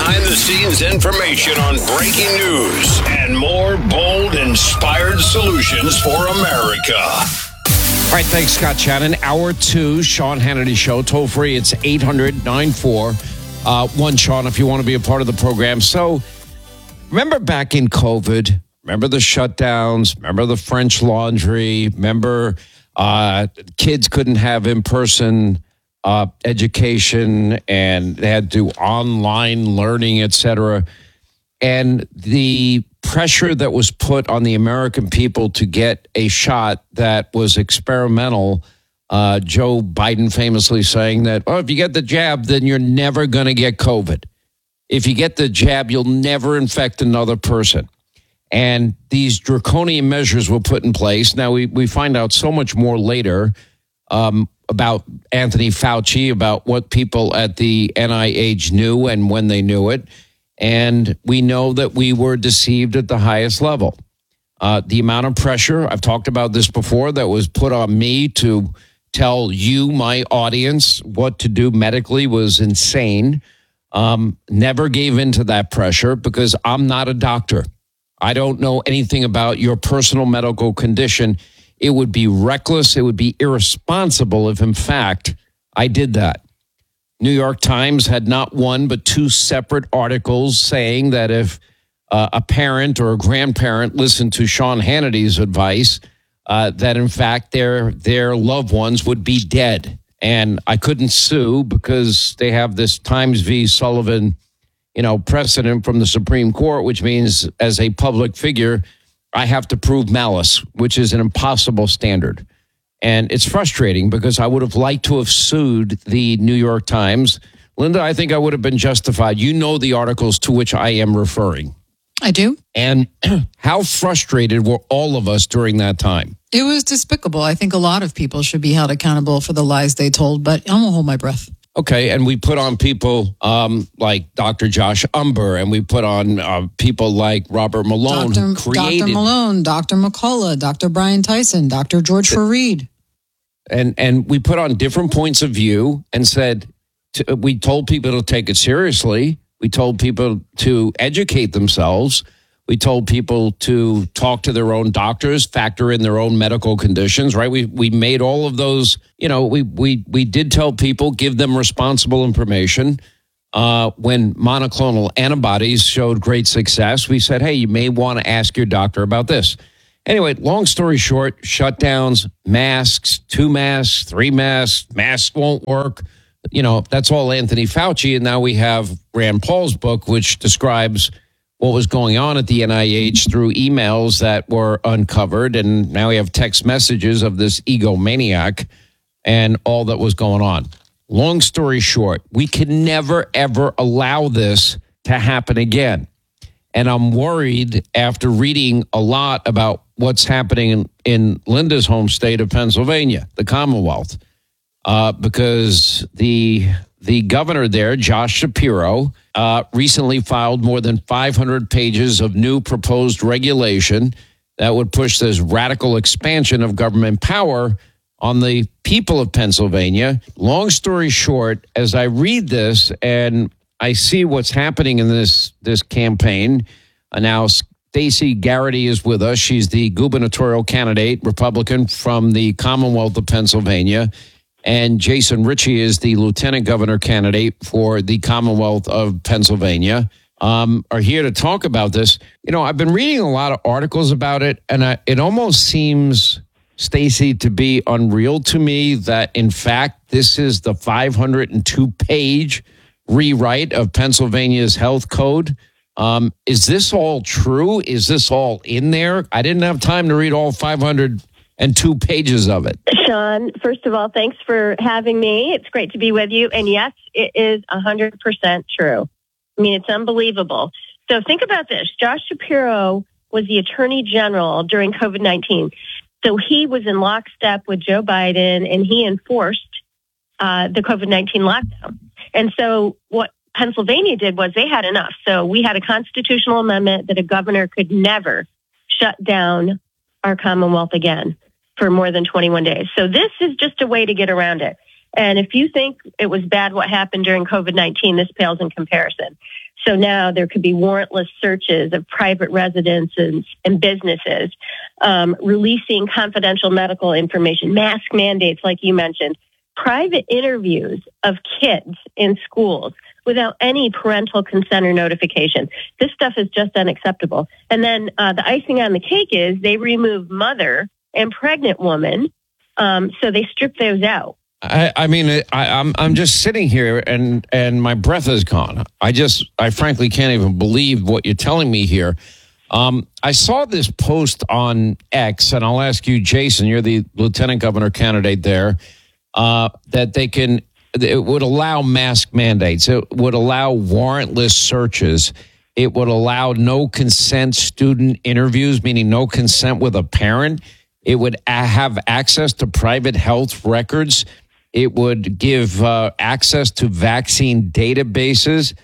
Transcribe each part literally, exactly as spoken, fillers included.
behind-the-scenes information on breaking news and more bold, inspired solutions for America. All right, thanks, Scott Shannon. Hour two, Sean Hannity Show. Toll free, it's eight hundred nine four one Sean if you want to be a part of the program. So, remember back in COVID, remember the shutdowns, remember the French Laundry, remember uh, kids couldn't have in-person uh, education and they had to do online learning, et cetera. And the pressure that was put on the American people to get a shot that was experimental, uh, Joe Biden famously saying that, oh, if you get the jab, then you're never going to get COVID. If you get the jab, you'll never infect another person. And these draconian measures were put in place. Now, we, we find out so much more later um, about Anthony Fauci, about what people at the N I H knew and when they knew it. And we know that we were deceived at the highest level. Uh, the amount of pressure, I've talked about this before, that was put on me to tell you, my audience, what to do medically was insane. Um, never gave in to that pressure because I'm not a doctor. I don't know anything about your personal medical condition. It would be reckless. It would be irresponsible if, in fact, I did that. New York Times had not one but two separate articles saying that if uh, a parent or a grandparent listened to Sean Hannity's advice, uh, that in fact their their loved ones would be dead. And I couldn't sue because they have this Times v. Sullivan, you know, precedent from the Supreme Court, which means as a public figure, I have to prove malice, which is an impossible standard. And it's frustrating because I would have liked to have sued the New York Times. Linda, I think I would have been justified. You know the articles to which I am referring. I do. And how frustrated were all of us during that time? It was despicable. I think a lot of people should be held accountable for the lies they told, but I'm going to hold my breath. Okay, and we put on people um, like Doctor Josh Umber, and we put on uh, people like Robert Malone, Doctor who created... Doctor Malone, Doctor McCullough, Doctor Brian Tyson, Doctor George Fareed. And and we put on different points of view and said, to, we told people to take it seriously. We told people to educate themselves. We told people to talk to their own doctors, factor in their own medical conditions, right? We we made all of those, you know, we we we did tell people, give them responsible information. Uh, when monoclonal antibodies showed great success, we said, hey, you may want to ask your doctor about this. Anyway, long story short, shutdowns, masks, two masks, three masks, masks won't work. You know, that's all Anthony Fauci. And now we have Rand Paul's book, which describes what was going on at the N I H through emails that were uncovered. And now we have text messages of this egomaniac and all that was going on. Long story short, we can never, ever allow this to happen again. And I'm worried after reading a lot about what's happening in, in Linda's home state of Pennsylvania, the Commonwealth, uh, because the the governor there, Josh Shapiro, uh, recently filed more than five hundred pages of new proposed regulation that would push this radical expansion of government power on the people of Pennsylvania. Long story short, as I read this and I see what's happening in this this campaign. Uh, now, Stacey Garrity is with us. She's the gubernatorial candidate, Republican from the Commonwealth of Pennsylvania. And Jason Ritchie is the lieutenant governor candidate for the Commonwealth of Pennsylvania, um, are here to talk about this. You know, I've been reading a lot of articles about it, and I, it almost seems, Stacey, to be unreal to me that, in fact, this is the five hundred two page rewrite of Pennsylvania's health code. Um, is this all true? Is this all in there? I didn't have time to read all five hundred two pages of it. Sean, first of all, thanks for having me. It's great to be with you. And yes, it is one hundred percent true. I mean, it's unbelievable. So think about this. Josh Shapiro was the attorney general during COVID nineteen. So he was in lockstep with Joe Biden, and he enforced uh, the COVID nineteen lockdown. And so what Pennsylvania did was they had enough. So we had a constitutional amendment that a governor could never shut down our Commonwealth again for more than twenty-one days. So this is just a way to get around it. And if you think it was bad what happened during COVID nineteen, this pales in comparison. So now there could be warrantless searches of private residences and businesses, um, releasing confidential medical information, mask mandates, like you mentioned, private interviews of kids in schools without any parental consent or notification. This stuff is just unacceptable. And then uh, the icing on the cake is they remove mother and pregnant woman, um, so they strip those out. I, I mean, I, I'm I'm just sitting here and and my breath is gone. I just I frankly can't even believe what you're telling me here. Um, I saw this post on X, and I'll ask you, Jason. You're the lieutenant governor candidate there. Uh, that they can. It would allow mask mandates. It would allow warrantless searches. It would allow no consent student interviews, meaning no consent with a parent. It would a- have access to private health records. It would give uh, access to vaccine databases.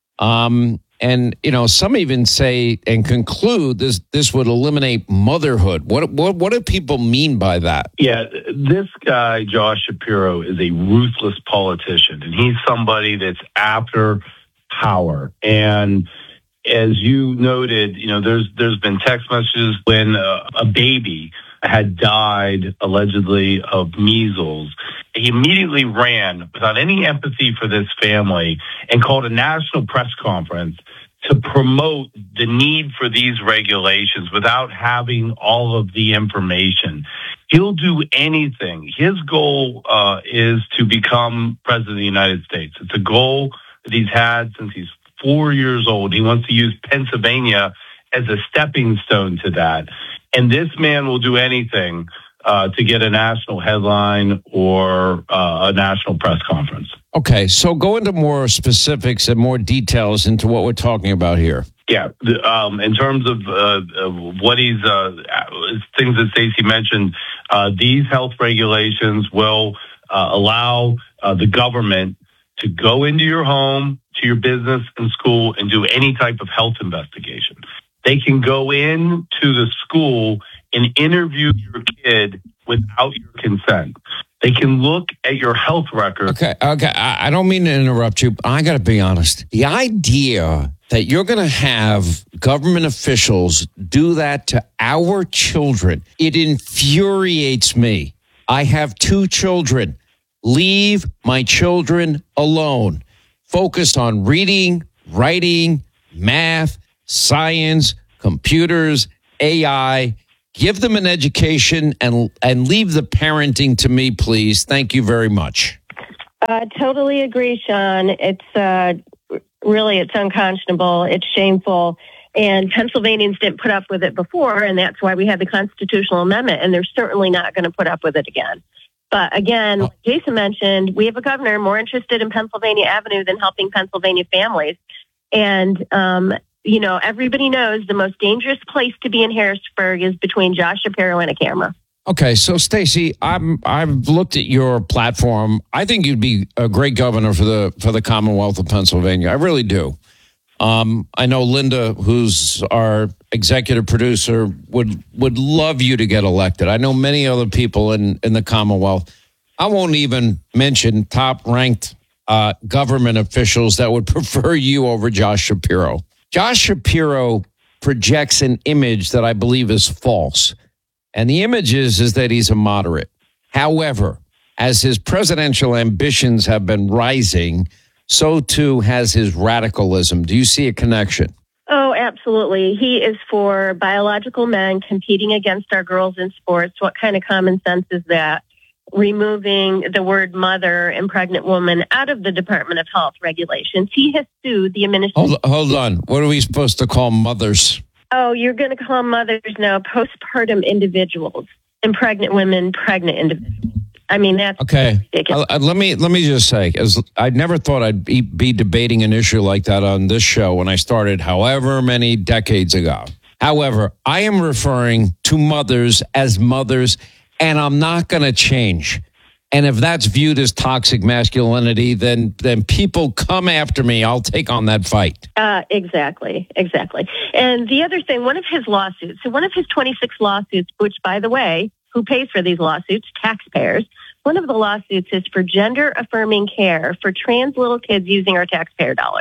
Um, and, you know, some even say and conclude this this would eliminate motherhood. What, what, what do people mean by that? Yeah, this guy, Josh Shapiro, is a ruthless politician, and he's somebody that's after power. And as you noted, you know, there's there's been text messages when uh, a baby had died allegedly of measles. He immediately ran without any empathy for this family and called a national press conference to promote the need for these regulations without having all of the information. He'll do anything. His goal uh, is to become president of the United States. It's a goal that he's had since he's four years old. He wants to use Pennsylvania as a stepping stone to that. And this man will do anything uh, to get a national headline or uh, a national press conference. Okay, so go into more specifics and more details into what we're talking about here. Yeah, the, um, in terms of, uh, of what he's, uh, things that Stacey mentioned, uh, these health regulations will uh, allow uh, the government to go into your home, to your business and school, and do any type of health investigation. They can go in to the school and interview your kid without your consent. They can look at your health record. Okay, okay. I, I don't mean to interrupt you, but I got to be honest. The idea that you're going to have government officials do that to our children, it infuriates me. I have two children. Leave my children alone. Focus on reading, writing, math, science, computers, A I. Give them an education and and leave the parenting to me, please. Thank you very much. I uh, totally agree, Sean. It's uh, really, it's unconscionable. It's shameful. And Pennsylvanians didn't put up with it before, and that's why we had the constitutional amendment, and they're certainly not going to put up with it again. But again, like Jason mentioned, we have a governor more interested in Pennsylvania Avenue than helping Pennsylvania families. And, um, you know, everybody knows the most dangerous place to be in Harrisburg is between Josh Shapiro and a camera. Okay, so Stacey, I'm I've looked at your platform. I think you'd be a great governor for the for the Commonwealth of Pennsylvania. I really do. Um, I know Linda, who's our executive producer, would would love you to get elected. I know many other people in, in the Commonwealth. I won't even mention top-ranked uh, government officials that would prefer you over Josh Shapiro. Josh Shapiro projects an image that I believe is false. And the image is, is that he's a moderate. However, as his presidential ambitions have been rising, so too has his radicalism. Do you see a connection? Oh, absolutely. He is for biological men competing against our girls in sports. What kind of common sense is that? Removing the word mother and pregnant woman out of the Department of Health regulations. He has sued the administration. Hold, hold on. What are we supposed to call mothers? Oh, you're going to call mothers now postpartum individuals and pregnant women pregnant individuals. I mean, that's okay. ridiculous. Uh, let me let me just say, as I never thought I'd be, be debating an issue like that on this show when I started, however many decades ago. However, I am referring to mothers as mothers, and I'm not going to change. And if that's viewed as toxic masculinity, then then people come after me. I'll take on that fight. Uh, exactly, exactly. And the other thing, one of his lawsuits, so one of his twenty-six lawsuits, which, by the way, who pays for these lawsuits? Taxpayers. One of the lawsuits is for gender-affirming care for trans little kids using our taxpayer dollars.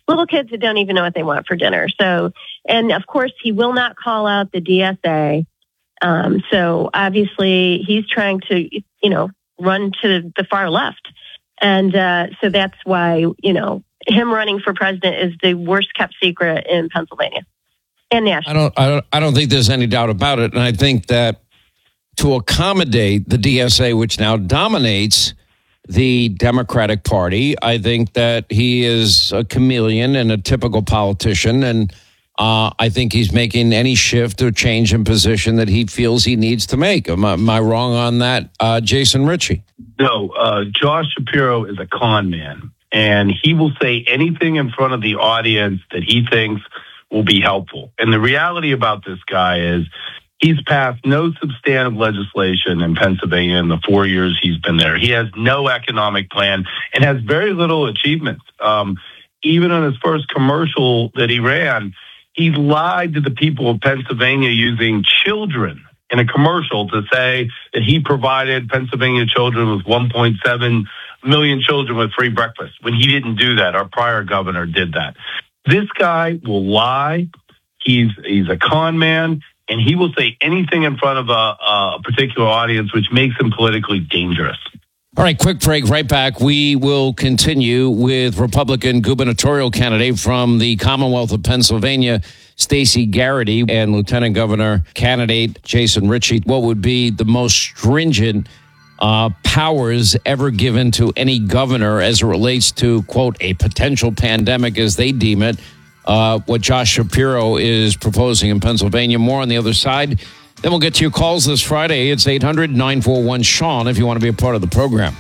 little kids that don't even know what they want for dinner. So, and of course, he will not call out the D S A. Um, so obviously, he's trying to, you know, run to the far left. And uh, so that's why, you know, him running for president is the worst kept secret in Pennsylvania and nationally. I don't, I don't, I don't think there's any doubt about it. And I think that to accommodate the D S A, which now dominates the Democratic Party, I think that he is a chameleon and a typical politician. And uh, I think he's making any shift or change in position that he feels he needs to make. Am I, am I wrong on that, uh, Jason Ritchie? No, uh, Josh Shapiro is a con man, and he will say anything in front of the audience that he thinks will be helpful. And the reality about this guy is he's passed no substantive legislation in Pennsylvania in the four years he's been there. He has no economic plan and has very little achievements. Um, even on his first commercial that he ran, he lied to the people of Pennsylvania using children in a commercial to say that he provided Pennsylvania children with one point seven million children with free breakfast, when he didn't do that. Our prior governor did that. This guy will lie. He's he's a con man, and he will say anything in front of a, a particular audience, which makes him politically dangerous. All right, quick break, right back. We will continue with Republican gubernatorial candidate from the Commonwealth of Pennsylvania, Stacey Garrity, and Lieutenant Governor candidate Jason Ritchie. What would be the most stringent uh, powers ever given to any governor as it relates to, quote, a potential pandemic as they deem it? Uh, what Josh Shapiro is proposing in Pennsylvania. More on the other side. Then we'll get to your calls this Friday. It's eight hundred nine four one Sean if you want to be a part of the program.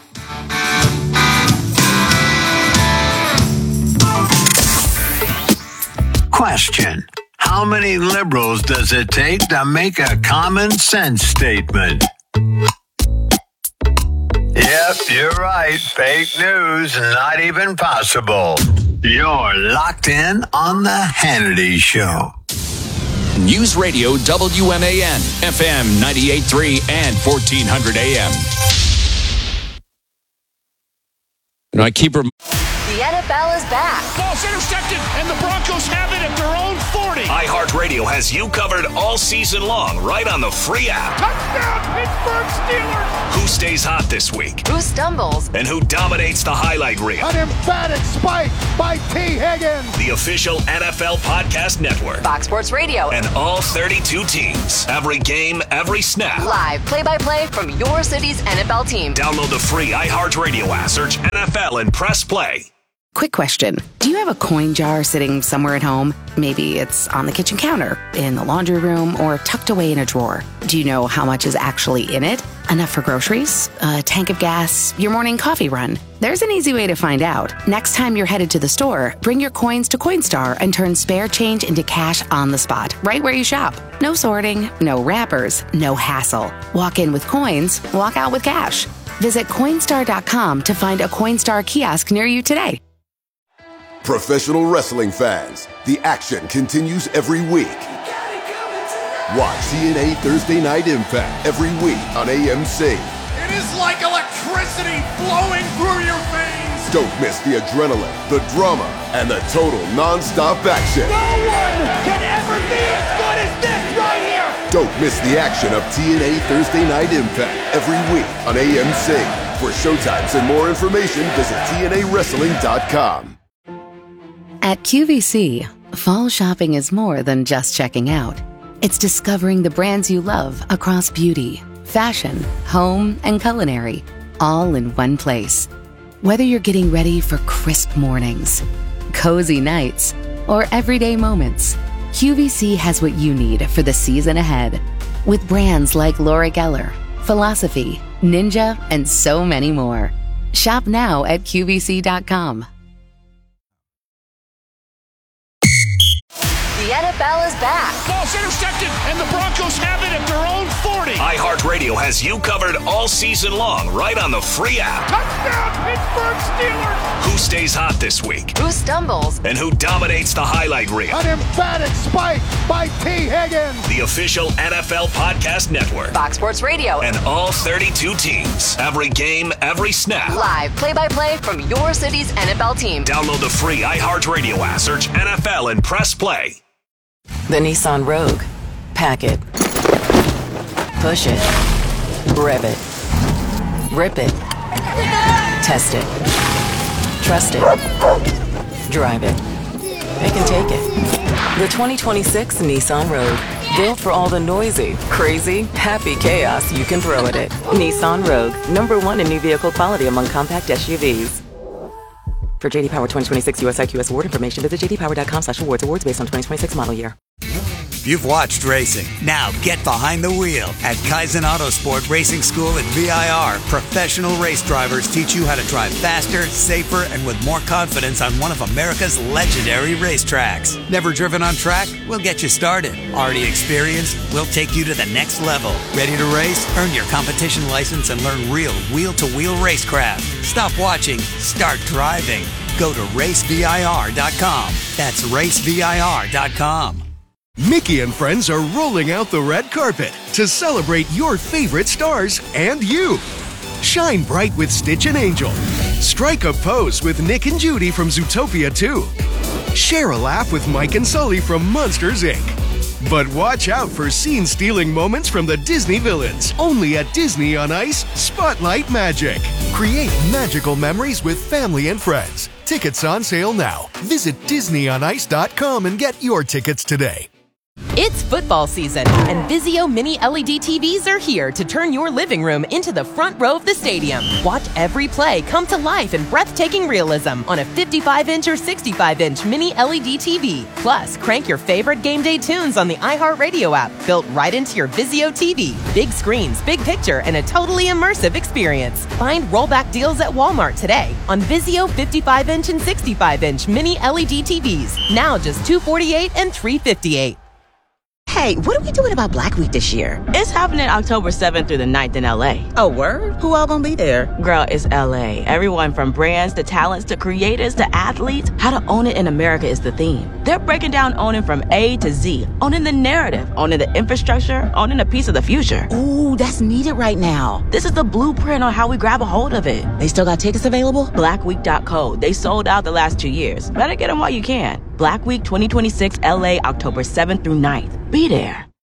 Question: how many liberals does it take to make a common sense statement? Yep, you're right. Fake news, not even possible. You're locked in on the Hannity Show. News Radio W M A N, F M ninety-eight point three and fourteen hundred A M. You know, I keep her. The N F L is back. Ball's intercepted, and the Broncos have it at their own forty. iHeartRadio has you covered all season long, right on the free app. Touchdown, Pittsburgh Steelers! Who stays hot this week? Who stumbles? And who dominates the highlight reel? An emphatic spike by T. Higgins. The official N F L Podcast Network. Fox Sports Radio. And all thirty-two teams. Every game, every snap. Live play-by-play from your city's N F L team. Download the free iHeartRadio app, search N F L, and press play. Quick question. Do you have a coin jar sitting somewhere at home? Maybe it's on the kitchen counter, in the laundry room, or tucked away in a drawer. Do you know how much is actually in it? Enough for groceries? A tank of gas? Your morning coffee run? There's an easy way to find out. Next time you're headed to the store, bring your coins to Coinstar and turn spare change into cash on the spot, right where you shop. No sorting, no wrappers, no hassle. Walk in with coins, walk out with cash. Visit Coinstar dot com to find a Coinstar kiosk near you today. Professional wrestling fans, the action continues every week. Watch T N A Thursday Night Impact every week on A M C. It is like electricity flowing through your veins. Don't miss the adrenaline, the drama, and the total non-stop action. No one can ever be as good as this right here. Don't miss the action of T N A Thursday Night Impact every week on A M C. For showtimes and more information, visit T N A wrestling dot com. At Q V C, fall shopping is more than just checking out. It's discovering the brands you love across beauty, fashion, home, and culinary, all in one place. Whether you're getting ready for crisp mornings, cozy nights, or everyday moments, Q V C has what you need for the season ahead. With brands like Laura Geller, Philosophy, Ninja, and so many more. Shop now at Q V C dot com. The N F L is back. Ball's intercepted, and the Broncos have it at their own forty. iHeartRadio has you covered all season long, right on the free app. Touchdown, Pittsburgh Steelers! Who Who stays hot this week? Who stumbles? And who dominates the highlight reel? An emphatic spike by T. Higgins. The official N F L Podcast Network. Fox Sports Radio. And all thirty-two teams. Every game, every snap. Live play-by-play from your city's N F L team. Download the free iHeartRadio app. Search N F L and press play. The Nissan Rogue. Pack it. Push it. Rev it. Rip it. Test it. Trust it. Drive it. They can take it. The twenty twenty-six Nissan Rogue. Built for all the noisy, crazy, happy chaos you can throw at it. Nissan Rogue. Number one in new vehicle quality among compact S U Vs. For J D Power twenty twenty-six U S I Q S award information, visit j d power dot com slash awards. Awards based on twenty twenty-six model year. You've watched racing. Now get behind the wheel. At Kaizen Autosport Racing School at V I R, professional race drivers teach you how to drive faster, safer, and with more confidence on one of America's legendary racetracks. Never driven on track? We'll get you started. Already experienced? We'll take you to the next level. Ready to race? Earn your competition license and learn real wheel-to-wheel racecraft. Stop watching. Start driving. Go to race V I R dot com. That's race V I R dot com. Mickey and friends are rolling out the red carpet to celebrate your favorite stars and you. Shine bright with Stitch and Angel. Strike a pose with Nick and Judy from Zootopia two. Share a laugh with Mike and Sully from Monsters, Incorporated. But watch out for scene-stealing moments from the Disney villains. Only at Disney on Ice, Spotlight Magic. Create magical memories with family and friends. Tickets on sale now. Visit disney on ice dot com and get your tickets today. It's football season, and Vizio Mini L E D T Vs are here to turn your living room into the front row of the stadium. Watch every play come to life in breathtaking realism on a fifty-five inch or sixty-five inch Mini L E D T V. Plus, crank your favorite game day tunes on the iHeartRadio app, built right into your Vizio T V. Big screens, big picture, and a totally immersive experience. Find rollback deals at Walmart today on Vizio fifty-five inch and sixty-five inch Mini L E D T Vs. Now just two hundred forty-eight dollars and three hundred fifty-eight dollars. Hey, what are we doing about Black Week this year? It's happening October seventh through the ninth in L A. Oh, word? Who all gonna be there? Girl, it's L A. Everyone from brands to talents to creators to athletes. How to own it in America is the theme. They're breaking down owning from A to Z. Owning the narrative, owning the infrastructure, owning a piece of the future. Ooh, that's needed right now. This is the blueprint on how we grab a hold of it. They still got tickets available? black week dot co. They sold out the last two years. Better get them while you can. Black Week twenty twenty-six L A, October seventh through ninth. Be there.